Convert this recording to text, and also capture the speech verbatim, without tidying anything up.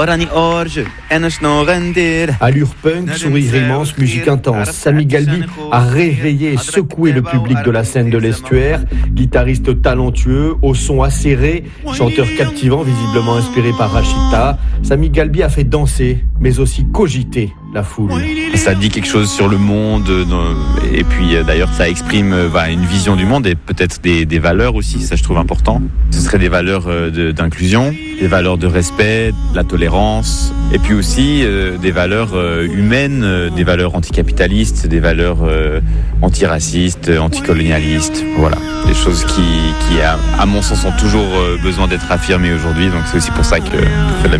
Allure punk, sourire immense, musique intense. Samy Galbi a réveillé et secoué le public de la scène de l'Estuaire. Guitariste talentueux, au son acéré, chanteur captivant, visiblement inspiré par Rachita. Samy Galbi a fait danser, mais aussi cogiter la foule. Ça dit quelque chose sur le monde, et puis d'ailleurs ça exprime bah, une vision du monde et peut-être des, des valeurs aussi, ça je trouve important. Ce seraient des valeurs de, d'inclusion, des valeurs de respect, de la tolérance, et puis aussi euh, des valeurs euh, humaines, euh, des valeurs anticapitalistes, des valeurs euh, antiracistes, anticolonialistes, voilà. Des choses qui, qui à, à mon sens, ont toujours euh, besoin d'être affirmées aujourd'hui, donc c'est aussi pour ça que je fais de la musique.